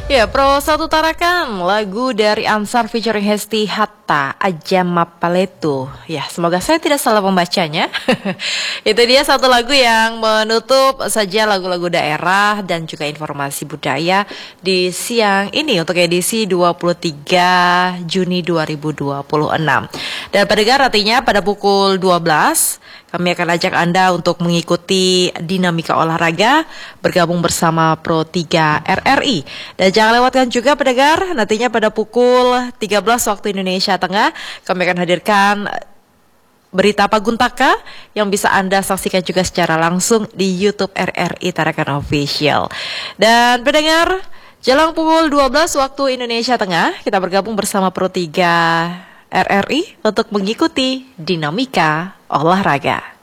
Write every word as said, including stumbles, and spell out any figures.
Ya, Pro satu Tarakan, lagu dari Ansar featuring Hesti Hatta, Aja Mapaletu. Ya, semoga saya tidak salah membacanya. Itu dia satu lagu yang menutup saja lagu-lagu daerah dan juga informasi budaya di siang ini untuk edisi dua puluh tiga Juni dua ribu dua puluh enam. Dan pendengar, artinya pada pukul dua belas kami akan ajak Anda untuk mengikuti dinamika olahraga bergabung bersama Pro tiga R R I. Dan jangan lewatkan juga pendengar, nantinya pada pukul tiga belas waktu Indonesia Tengah kami akan hadirkan berita Paguntaka yang bisa Anda saksikan juga secara langsung di YouTube R R I Tarakan Official. Dan pendengar, jelang pukul dua belas waktu Indonesia Tengah kita bergabung bersama Pro tiga R R I untuk mengikuti dinamika olahraga.